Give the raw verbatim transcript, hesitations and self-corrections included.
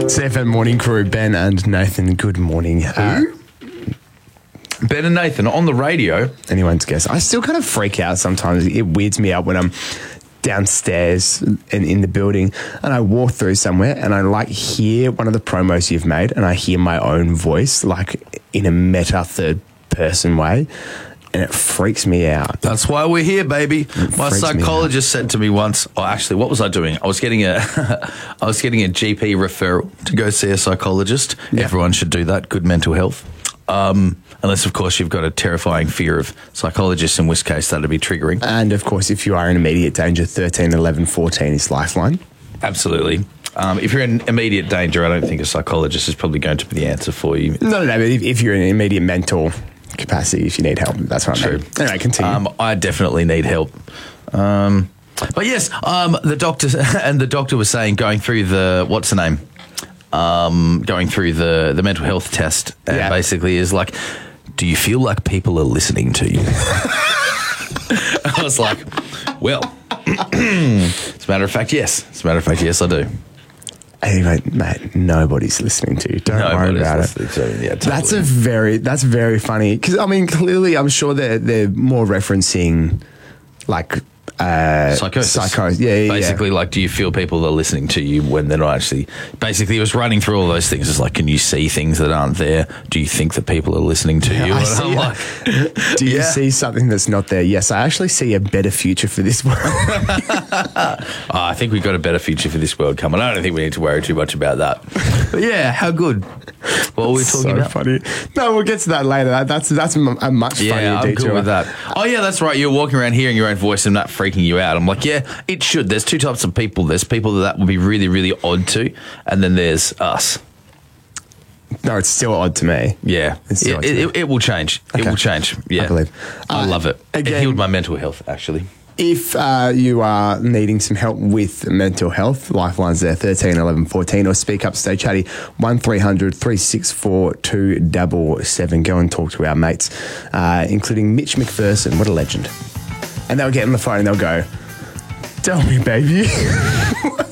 C F M Morning Crew, Ben and Nathan, good morning. Uh, Ben and Nathan on the radio. Anyone's guess. I still kind of freak out sometimes. It weirds me out when I'm downstairs and in the building and I walk through somewhere and I like hear one of the promos you've made and I hear my own voice like in a meta third person way. And it freaks me out. That's why we're here, baby. My freaks me psychologist said to me once, oh, actually, what was I doing? I was getting a I was getting a G P referral to go see a psychologist. Yeah. Everyone should do that. Good mental health. Um, unless, of course, you've got a terrifying fear of psychologists, in which case that'd be triggering. And, of course, if you are in immediate danger, thirteen eleven fourteen is Lifeline. Absolutely. Um, if you're in immediate danger, I don't think a psychologist is probably going to be the answer for you. No, no, no, but if, if you're in immediate mental capacity, if you need help, that's what I mean. Anyway, continue. Um, I definitely need help. Um, but yes, um, the doctor and the doctor was saying going through the what's the name, um, going through the the mental health test, and Yeah. basically is like, do you feel like people are listening to you? I was like, well, as a matter of fact, yes. As a matter of fact, yes, I do. Anyway, mate, nobody's listening to you. Don't worry Nobody's about listening it. to me. Yeah, totally. That's a very that's very funny because I mean clearly I'm sure they're they're more referencing like uh, Psychosis. Psychosis. Yeah, yeah, Basically, yeah. like, do you feel people are listening to you when they're not actually... Basically, it was running through all those things. It's like, can you see things that aren't there? Do you think that people are listening to you? I And see I'm it. like, Do you yeah. see something that's not there? Yes, I actually see a better future for this world. oh, I think we've got a better future for this world coming. I don't think we need to worry too much about that. But yeah, how good. What were we talking so about? funny. No, we'll get to that later. That, that's that's a a much funnier Yeah, I'm detour. good with that. Oh, yeah, that's right. You're walking around hearing your own voice and that freaking you out. I'm like, yeah, it should. There's two types of people. There's people that that would be really, really odd to, and then there's us. No, it's still odd to me. Yeah, It's it, odd to me. it, it will change. It Okay. will change. Yeah, I believe. I Uh, love it. again- It healed my mental health, actually. If uh, you are needing some help with mental health, Lifeline's there, thirteen eleven fourteen, or speak up, stay chatty, one three hundred three six four two seven seven. Go and talk to our mates, uh, including Mitch McPherson. What a legend. And they'll get on the phone and they'll go, tell me, baby.